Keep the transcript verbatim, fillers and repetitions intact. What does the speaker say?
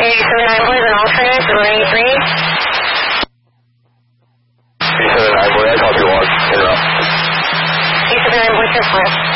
eighty-seven nine boys, an alternate, zero eight three. eighty-seven nine boys, I called you one. Interrupt. eighty-seven nine boys, just left.